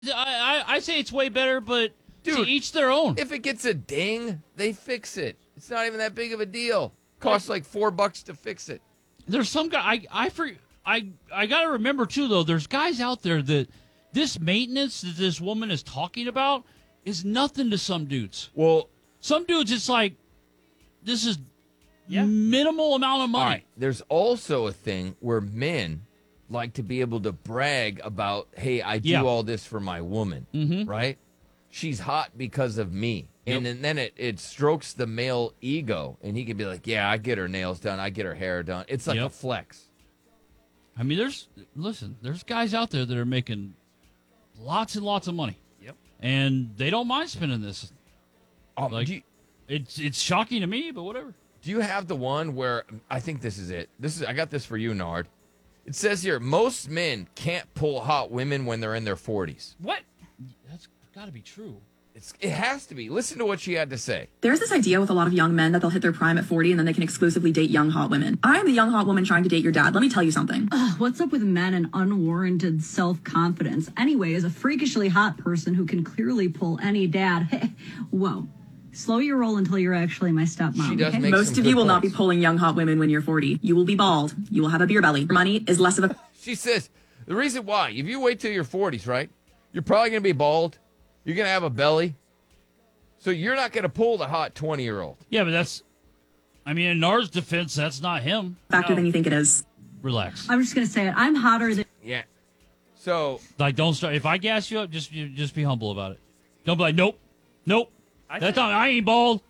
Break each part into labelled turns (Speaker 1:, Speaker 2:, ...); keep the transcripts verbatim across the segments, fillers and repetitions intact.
Speaker 1: I, I I say it's way better, but
Speaker 2: Dude,
Speaker 1: to each their own.
Speaker 2: If it gets a ding, they fix it. It's not even that big of a deal. Costs like four bucks to fix it.
Speaker 1: There's some guy I I for, I I gotta remember too though. There's guys out there that this maintenance that this woman is talking about is nothing to some dudes.
Speaker 2: Well,
Speaker 1: some dudes it's like this is
Speaker 3: yeah.
Speaker 1: minimal amount of money.
Speaker 2: All right. There's also a thing where men like to be able to brag about, hey, I do
Speaker 1: Yeah.
Speaker 2: all this for my woman,
Speaker 1: Mhm.
Speaker 2: right? She's hot because of me. And,
Speaker 1: Yep.
Speaker 2: and then it, it strokes the male ego, and he can be like, yeah, I get her nails done. I get her hair done. It's like
Speaker 1: Yep.
Speaker 2: a flex.
Speaker 1: I mean, there's listen, there's guys out there that are making lots and lots of money.
Speaker 3: Yep.
Speaker 1: And they don't mind spending this.
Speaker 2: Um,
Speaker 1: Like,
Speaker 2: do, you,
Speaker 1: it's it's shocking to me, but whatever.
Speaker 2: do you have the one where, I think this is it. This is I got this for you, Nard. It says here, most men can't pull hot women when they're in their forties.
Speaker 3: What?
Speaker 1: That's got to be true.
Speaker 2: It's, it has to be. Listen to what she had to say.
Speaker 4: There's this idea with a lot of young men that they'll hit their prime at forty and then they can exclusively date young hot women. I'm the young hot woman trying to date your dad. Let me tell you something.
Speaker 5: Ugh, what's up with men and unwarranted self-confidence? Anyway, as a freakishly hot person who can clearly pull any dad, whoa. Slow your roll until you're actually my stepmom.
Speaker 2: She does
Speaker 5: okay?
Speaker 2: make
Speaker 4: Most
Speaker 2: some
Speaker 4: of you
Speaker 2: good
Speaker 4: will not be
Speaker 2: points.
Speaker 4: pulling young hot women when you're forty. You will be bald. You will have a beer belly. Money is less of a...
Speaker 2: She says, the reason why, if you wait till your forties, right, you're probably going to be bald. You're going to have a belly. So you're not going to pull the hot twenty-year-old.
Speaker 1: Yeah, but that's, I mean, in Nars' defense, that's not him.
Speaker 4: factor
Speaker 3: No.
Speaker 4: than you think it is.
Speaker 1: Relax.
Speaker 5: I'm just going to say it. I'm hotter than...
Speaker 2: Yeah. So,
Speaker 1: Like, don't start. If I gas you up, just you, just be humble about it. Don't be like, nope, nope.
Speaker 3: I
Speaker 1: That's
Speaker 3: think-
Speaker 1: not. I ain't bald.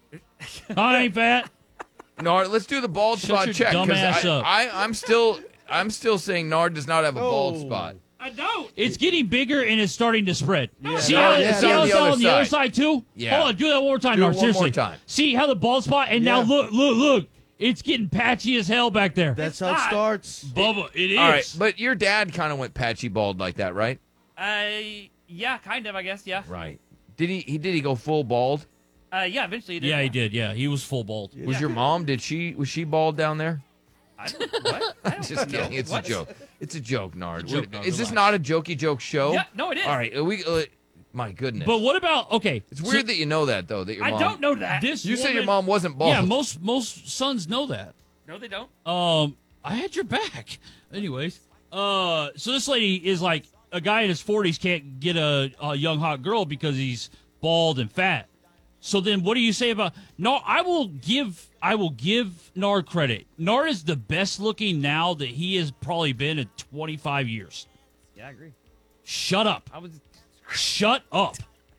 Speaker 1: I ain't fat.
Speaker 2: Nard, let's do the bald
Speaker 1: Shut
Speaker 2: spot
Speaker 1: your
Speaker 2: check.
Speaker 1: dumb
Speaker 2: 'cause
Speaker 1: ass
Speaker 2: I,
Speaker 1: up.
Speaker 2: I, I'm still I'm still saying Nard does not have a bald spot.
Speaker 3: I don't.
Speaker 1: It's getting bigger and it's starting to spread. see
Speaker 2: no,
Speaker 1: how,
Speaker 2: yeah,
Speaker 1: see
Speaker 2: it's
Speaker 1: how
Speaker 2: on
Speaker 1: it's
Speaker 2: the
Speaker 1: all
Speaker 2: other
Speaker 1: on the other
Speaker 2: side.
Speaker 1: side too?
Speaker 2: Yeah.
Speaker 1: Hold on, do that one more time,
Speaker 2: Do it
Speaker 1: Nars.
Speaker 2: one more
Speaker 1: Seriously.
Speaker 2: time.
Speaker 1: See how the bald spot, and now
Speaker 6: Yeah.
Speaker 1: look, look, look. It's getting patchy as hell back there.
Speaker 6: That's how
Speaker 3: not.
Speaker 6: it starts.
Speaker 1: Bubba, it is.
Speaker 2: All right, but your dad kind of went patchy bald like that, right?
Speaker 3: Uh, yeah, kind of, I guess, yeah.
Speaker 2: Right. Did he? He did he go full bald?
Speaker 3: Uh, yeah, eventually he did.
Speaker 1: yeah, he did. Yeah, he was full bald.
Speaker 2: Was your mom? Did she? Was she bald down there?
Speaker 3: I don't, what? I don't
Speaker 2: Just
Speaker 3: know.
Speaker 2: kidding. It's
Speaker 3: What?
Speaker 2: a joke. It's a joke, Nard.
Speaker 1: It's a joke, Nard.
Speaker 2: Is this
Speaker 1: Relax.
Speaker 2: not a jokey joke show?
Speaker 3: Yeah, no, it is.
Speaker 2: All right. are We. Uh, my goodness.
Speaker 1: But what about okay?
Speaker 2: It's weird that you know that though. That your
Speaker 3: I
Speaker 2: mom.
Speaker 3: don't know that.
Speaker 1: This
Speaker 2: You said your
Speaker 1: woman-
Speaker 2: mom wasn't bald.
Speaker 1: Yeah, most most sons know that.
Speaker 3: No, they don't.
Speaker 1: Um, I had your back. Anyways, uh, so this lady is like a guy in his forties can't get a, a young hot girl because he's bald and fat. So then, what do you say about? No, I will give I will give Nard credit. Nard is the best looking now that he has probably been in twenty-five years.
Speaker 3: Yeah, I agree.
Speaker 1: Shut up.
Speaker 3: I was.
Speaker 1: Shut up.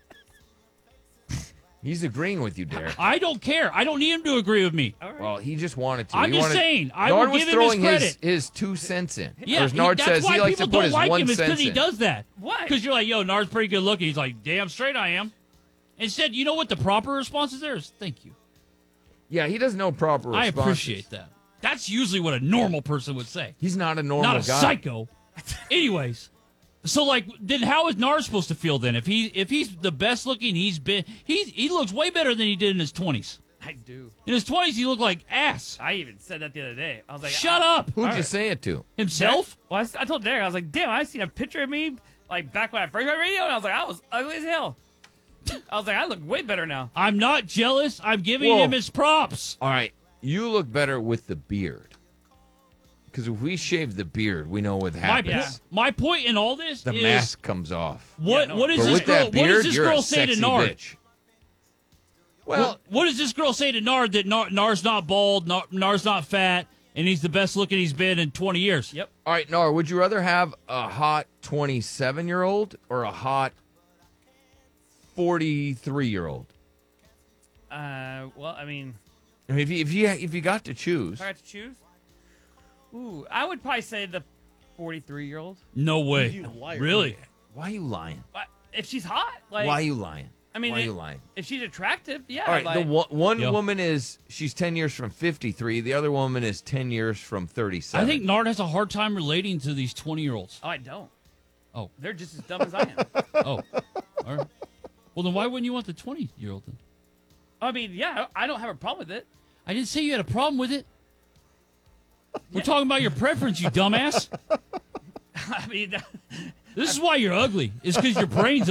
Speaker 2: He's agreeing with you, Derek.
Speaker 1: I don't care. I don't need him to agree with me.
Speaker 3: All right.
Speaker 2: Well, he just wanted to.
Speaker 1: I'm
Speaker 2: He
Speaker 1: just
Speaker 2: wanted,
Speaker 1: saying, I
Speaker 2: Nard
Speaker 1: will
Speaker 2: was
Speaker 1: give him his
Speaker 2: throwing his,
Speaker 1: credit.
Speaker 2: his two cents in.
Speaker 1: Yeah,
Speaker 2: Whereas
Speaker 1: he-
Speaker 2: Nard
Speaker 1: that's
Speaker 2: says
Speaker 1: why
Speaker 2: he likes to
Speaker 1: people
Speaker 2: put
Speaker 1: don't
Speaker 2: his
Speaker 1: like
Speaker 2: one
Speaker 1: him is
Speaker 2: cent
Speaker 1: he
Speaker 2: in.
Speaker 1: does that.
Speaker 3: Why?
Speaker 1: Because you're like, yo, Nard's pretty good looking. He's like, damn straight I am. Instead, you know what the proper response is there is thank you.
Speaker 2: Yeah, he doesn't know proper
Speaker 1: I
Speaker 2: responses.
Speaker 1: appreciate that. That's usually what a normal person would say.
Speaker 2: He's not a normal
Speaker 1: Not a
Speaker 2: guy.
Speaker 1: psycho. Anyways, so like, then how is Nard supposed to feel then? If he if he's the best looking he's been, he he looks way better than he did in his twenties.
Speaker 3: I do.
Speaker 1: In his twenties, he looked like ass.
Speaker 3: I even said that the other day. I was like,
Speaker 1: Shut
Speaker 3: I,
Speaker 1: up.
Speaker 2: Who'd
Speaker 3: All
Speaker 2: you
Speaker 3: right.
Speaker 2: say it to?
Speaker 1: Himself?
Speaker 3: Well, I, s- I told Derek, I was like, damn, I seen a picture of me like back when I first got radio, and I was like, I was ugly as hell. I was like, I look way better now.
Speaker 1: I'm not jealous. I'm giving
Speaker 2: Whoa.
Speaker 1: him his props.
Speaker 2: All right, you look better with the beard. Because if we shave the beard, we know what
Speaker 1: My,
Speaker 2: happens.
Speaker 1: po- my point in all this
Speaker 2: The
Speaker 1: is
Speaker 2: mask comes off.
Speaker 1: what
Speaker 3: Yeah, no.
Speaker 1: what is
Speaker 2: But
Speaker 1: this
Speaker 2: with
Speaker 1: girl?
Speaker 2: that
Speaker 1: What
Speaker 2: beard,
Speaker 1: does this
Speaker 2: you're
Speaker 1: girl
Speaker 2: a
Speaker 1: say to
Speaker 2: sexy
Speaker 1: Nard?
Speaker 2: bitch. Well,
Speaker 1: What, what does this girl say to Nard that Nard, Nard's not bald, Nard, Nard's not fat, and he's the best looking he's been in twenty years?
Speaker 3: Yep.
Speaker 2: all right, Nora, would you rather have a hot twenty-seven-year-old or a hot forty-three-year-old?
Speaker 3: Uh, well, I mean,
Speaker 2: I mean, if you, if you if you got to choose,
Speaker 3: if I had to choose, ooh, I would probably say the forty-three-year-old.
Speaker 1: No way.
Speaker 6: You liar.
Speaker 1: Really?
Speaker 2: why are you lying?
Speaker 3: But if she's hot, like,
Speaker 2: why are you lying?
Speaker 3: I mean,
Speaker 2: why are
Speaker 3: it-
Speaker 2: you lying?
Speaker 3: if she's attractive, yeah.
Speaker 2: All right,
Speaker 3: like,
Speaker 2: the one, one
Speaker 1: Yeah.
Speaker 2: woman is she's ten years from fifty-three. The other woman is ten years from thirty-seven.
Speaker 1: I think Nard has a hard time relating to these twenty year olds.
Speaker 3: oh, I don't.
Speaker 1: Oh.
Speaker 3: They're just as dumb as I am.
Speaker 1: Oh. All right. Well, then why wouldn't you want the twenty year old then?
Speaker 3: I mean, yeah, I don't have a problem with it.
Speaker 1: I didn't say you had a problem with it. We're talking about your preference, you dumbass.
Speaker 3: I mean,
Speaker 1: This is why you're ugly. It's because your brain's